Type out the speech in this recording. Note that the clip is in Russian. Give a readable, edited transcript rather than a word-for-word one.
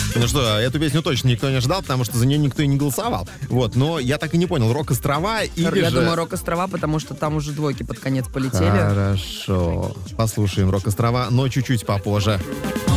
Ну что, эту песню точно никто не ждал, потому что за нее никто и не голосовал. Вот, но я так и не понял, Рок-острова или Я же... думаю, Рок-острова, потому что там уже двойки под конец полетели. Хорошо. Послушаем Рок-острова, но чуть-чуть попозже.